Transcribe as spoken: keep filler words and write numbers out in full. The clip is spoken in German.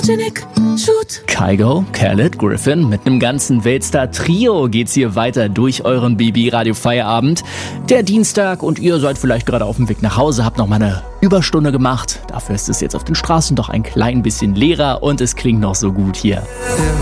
Photogenic, shoot. Kygo, Khaled, Griffin, mit einem ganzen Weltstar-Trio geht's hier weiter durch euren B B-Radio-Feierabend. Der Dienstag und ihr seid vielleicht gerade auf dem Weg nach Hause, habt noch mal eine Überstunde gemacht. Dafür ist es jetzt auf den Straßen doch ein klein bisschen leerer und es klingt noch so gut hier.